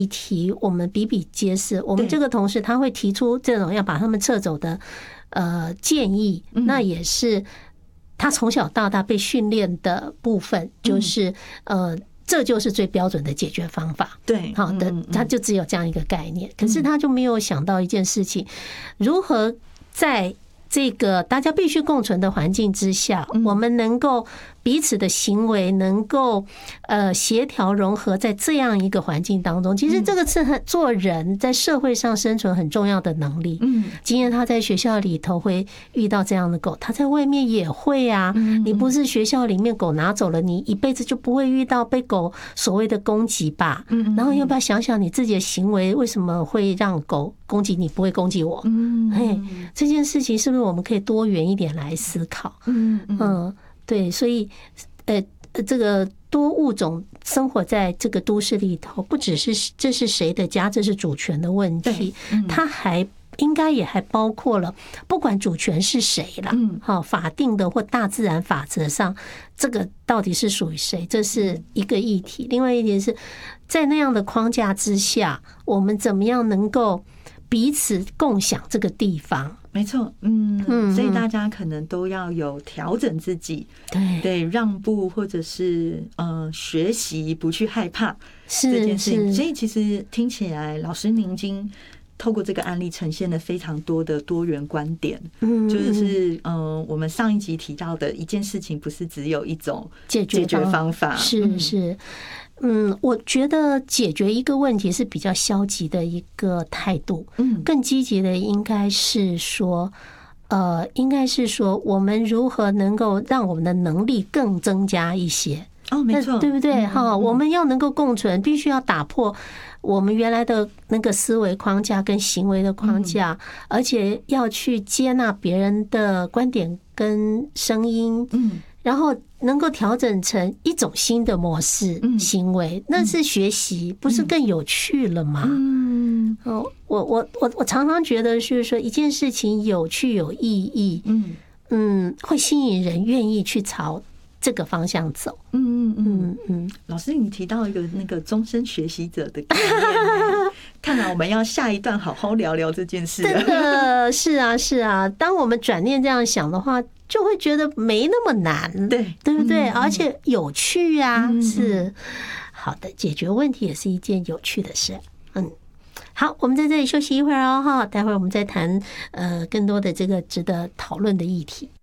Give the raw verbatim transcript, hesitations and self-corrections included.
议题我们比比皆是。我们这个同事他会提出这种要把他们撤走的呃建议，那也是他从小到大被训练的部分，就是呃。这就是最标准的解决方法。 对， 好的，他就只有这样一个概念。可是他就没有想到一件事情，如何在这个大家必须共存的环境之下，我们能够彼此的行为能够呃协调融合在这样一个环境当中。其实这个是很做人在社会上生存很重要的能力。嗯，今天他在学校里头会遇到这样的狗，他在外面也会啊。你不是学校里面狗拿走了，你一辈子就不会遇到被狗所谓的攻击吧？嗯，然后要不要想想你自己的行为为什么会让狗攻击你，不会攻击我？嗯，嘿，这件事情是不是我们可以多元一点来思考？嗯嗯。对，所以，呃，这个多物种生活在这个都市里头，不只是这是谁的家，这是主权的问题，它还应该也还包括了，不管主权是谁啦，好，法定的或大自然法则上，这个到底是属于谁，这是一个议题。另外一点是在那样的框架之下，我们怎么样能够彼此共享这个地方？ 没错，嗯，所以大家可能都要有调整自己， 对对，让步或者是呃学习不去害怕这件事情。所以其实听起来，老师您已经透过这个案例呈现了非常多的多元观点，嗯，就是呃我们上一集提到的一件事情，不是只有一种解决方法， 是是。嗯，我觉得解决一个问题是比较消极的一个态度，嗯，更积极的应该是说，呃，应该是说我们如何能够让我们的能力更增加一些。 哦，没错， 对不对？哈，我们要能够共存，必须要打破我们原来的那个思维框架跟行为的框架，而且要去接纳别人的观点跟声音，嗯。然后能够调整成一种新的模式行为，那是学习，不是更有趣了吗？嗯，哦，我我我我常常觉得是说一件事情有趣有意义，嗯嗯，会吸引人愿意去朝这个方向走。嗯嗯嗯嗯。老师，你提到一个那个终身学习者的概念，看来我们要下一段好好聊聊这件事。 真的是啊是啊，当我们转念这样想的话，就会觉得没那么难， 对对不对？而且有趣啊，是好的，解决问题也是一件有趣的事。嗯，好，我们在这里休息一会儿哦，哈，待会儿我们再谈呃更多的这个值得讨论的议题。